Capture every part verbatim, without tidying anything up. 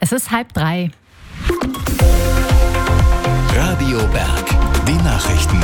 Es ist halb drei. Radio Berg, die Nachrichten.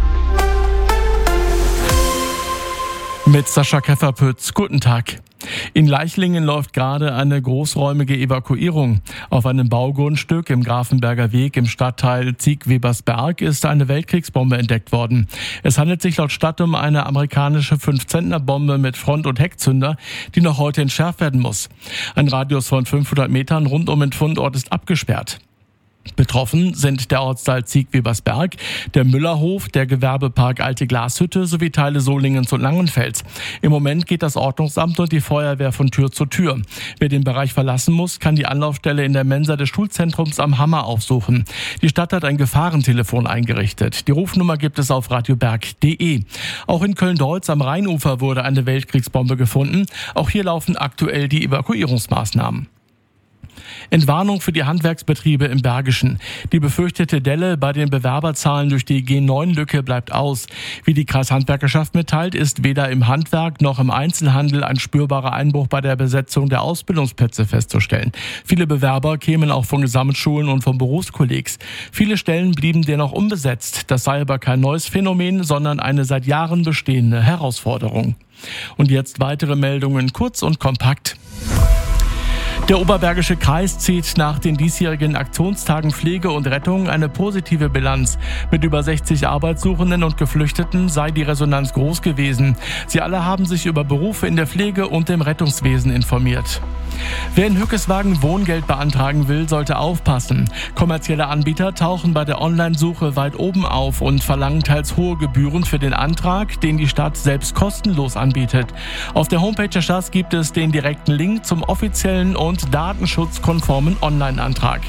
Mit Sascha Kefferpütz, guten Tag. In Leichlingen läuft gerade eine großräumige Evakuierung. Auf einem Baugrundstück im Grafenberger Weg im Stadtteil Ziegwebersberg ist eine Weltkriegsbombe entdeckt worden. Es handelt sich laut Stadt um eine amerikanische fünf-Zentner-Bombe mit Front- und Heckzünder, die noch heute entschärft werden muss. Ein Radius von fünfhundert Metern rund um den Fundort ist abgesperrt. Betroffen sind der Ortsteil Ziegwebersberg, der Müllerhof, der Gewerbepark Alte Glashütte sowie Teile Solingens und Langenfels. Im Moment geht das Ordnungsamt und die Feuerwehr von Tür zu Tür. Wer den Bereich verlassen muss, kann die Anlaufstelle in der Mensa des Schulzentrums am Hammer aufsuchen. Die Stadt hat ein Gefahrentelefon eingerichtet. Die Rufnummer gibt es auf radioberg punkt de. Auch in Köln-Deutz am Rheinufer wurde eine Weltkriegsbombe gefunden. Auch hier laufen aktuell die Evakuierungsmaßnahmen. Entwarnung für die Handwerksbetriebe im Bergischen. Die befürchtete Delle bei den Bewerberzahlen durch die G neun Lücke bleibt aus. Wie die Kreishandwerkerschaft mitteilt, ist weder im Handwerk noch im Einzelhandel ein spürbarer Einbruch bei der Besetzung der Ausbildungsplätze festzustellen. Viele Bewerber kämen auch von Gesamtschulen und von Berufskollegs. Viele Stellen blieben dennoch unbesetzt. Das sei aber kein neues Phänomen, sondern eine seit Jahren bestehende Herausforderung. Und jetzt weitere Meldungen kurz und kompakt. Der Oberbergische Kreis zieht nach den diesjährigen Aktionstagen Pflege und Rettung eine positive Bilanz. Mit über sechzig Arbeitssuchenden und Geflüchteten sei die Resonanz groß gewesen. Sie alle haben sich über Berufe in der Pflege und dem Rettungswesen informiert. Wer in Hückeswagen Wohngeld beantragen will, sollte aufpassen. Kommerzielle Anbieter tauchen bei der Online-Suche weit oben auf und verlangen teils hohe Gebühren für den Antrag, den die Stadt selbst kostenlos anbietet. Auf der Homepage der Stadt gibt es den direkten Link zum offiziellen und datenschutzkonformen Online-Antrag.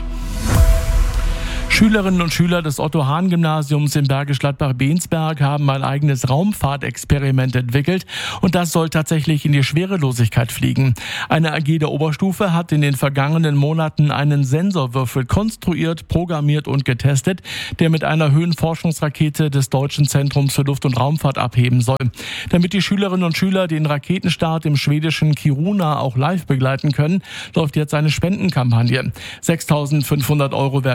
Schülerinnen und Schüler des Otto-Hahn-Gymnasiums in Bergisch Gladbach-Bensberg haben ein eigenes Raumfahrtexperiment entwickelt und das soll tatsächlich in die Schwerelosigkeit fliegen. Eine A G der Oberstufe hat in den vergangenen Monaten einen Sensorwürfel konstruiert, programmiert und getestet, der mit einer Höhenforschungsrakete des Deutschen Zentrums für Luft- und Raumfahrt abheben soll. Damit die Schülerinnen und Schüler den Raketenstart im schwedischen Kiruna auch live begleiten können, läuft jetzt eine Spendenkampagne. sechstausendfünfhundert Euro werden